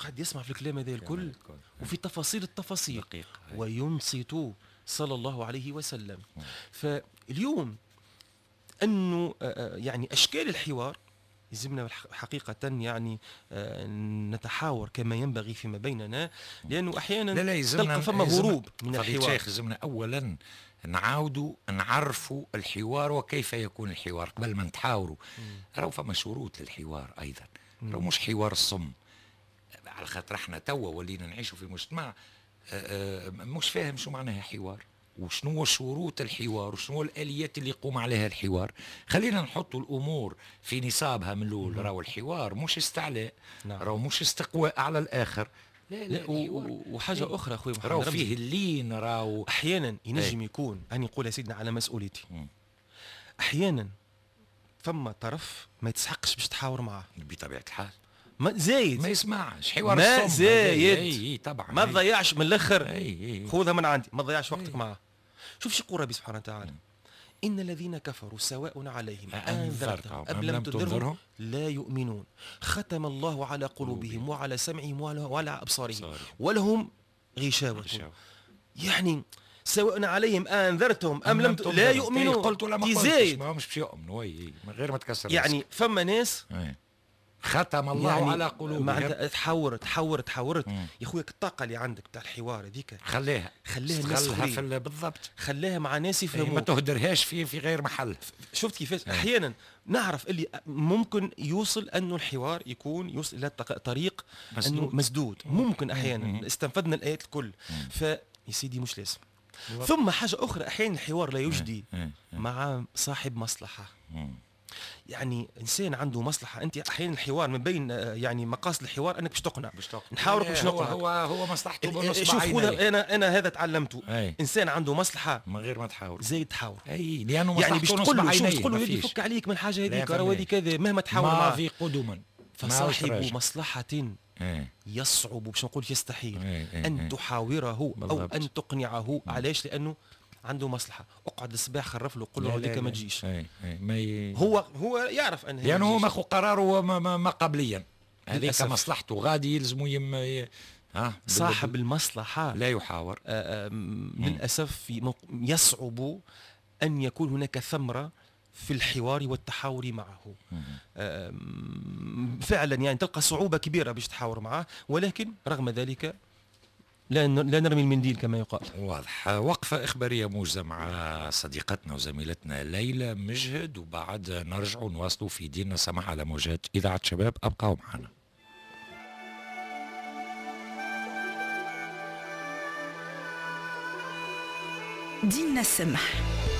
يقعد يسمع في الكلام هذا الكل وفي تفاصيل التفاصيل وينصت صلى الله عليه وسلم. فاليوم أنه يعني أشكال الحوار يلزمنا حقيقة يعني نتحاور كما ينبغي فيما بيننا، لأنه أحيانا تلقى فما هروب من الحوار. شيخ يلزمنا أولا نعاودوا نعرفوا الحوار وكيف يكون الحوار قبل ما نتحاوروا. راهو فما شروط للحوار أيضا، راهو مش حوار الصم، على خاطر احنا توا ولينا نعيشوا في مجتمع مش فاهم شو معناها حوار وشنو شروط الحوار وشنو الآليات اللي يقوم عليها الحوار. خلينا نحطوا الأمور في نصابها من الأول. راهو الحوار مش استعلاء، راهو مش استقواء على الآخر. لا وحاجة أخرى أخوي محمد، راهو فيه اللين. راهو أحيانا ينجم يكون أنا نقول يا سيدنا على مسؤوليتي، أحيانا فما طرف ما يتسحقش باش تحاور معاه بطبيعة الحال، ما زايد ما يسمعش حوار ما زايد طبعا ما تضيعش من الاخر. خذها من عندي، ما تضيعش وقتك معاه. شوف شو يقول ربي سبحانه وتعالى: إن الذين كفروا سواء عليهم أنذرتهم أم لم تنذرهم لا يؤمنون ختم الله على قلوبهم وعلى سمعهم وعلى أبصارهم ولهم غشاوة. يعني سواء عليهم أنذرتهم أم لم لا يؤمنون. قلت ولا ما قلتش، ما مش يؤمنوا من غير ما تكسر يعني فما ناس ختم الله يعني على قلوبهم. تحورت يا خويا. الطاقه اللي عندك بتاع الحوار هذيك خليها الناس بالضبط، خليها مع ناس يفهموا، ما تهدرهاش في غير محل. شفت كيفاش احيانا نعرف اللي ممكن يوصل انه الحوار يوصل الى طريق انه مسدود. ممكن احيانا استنفذنا الايات الكل. فيا سيدي مش لازم. ثم حاجه اخرى، احيانا الحوار لا يجدي مع صاحب مصلحه. يعني انسان عنده مصلحه، انت احيانا الحوار من بين يعني مقاصد الحوار انك باش تقنع، نحاورك باش نقنع. هو مصلحته بنص شوف انا هذا تعلمته. انسان عنده مصلحه من غير ما تحاور زايد تحاور. لانه يعني باش تقول له شوف تقول له يدي فك عليك من الحاجه هذيك راه هذيك كذا مهما تحاور معاه ما في قدما. فصاحب مصلحه يصعب باش نقول يستحيل ان تحاوره او ان تقنعه. علاش؟ لانه عنده مصلحة. اقعد الصباح خرف له قول له هذيك ما تجيش. هو يعرف انه يعني هو ماخذ قراره ما قبليا، هذيك مصلحته غادي يلزموا صاحب المصلحة لا يحاور. للأسف يصعب أن يكون هناك ثمرة في الحوار والتحاور معه. فعلا يعني تلقى صعوبة كبيرة باش تحاور معه، ولكن رغم ذلك لا نرمي المنديل كما يقال. واضح. وقفة إخبارية موجزة مع صديقتنا وزميلتنا ليلى مجهد، وبعد نرجع نواصلوا في ديننا سماح على موجات إذاعة شباب. أبقوا معنا. ديننا السمح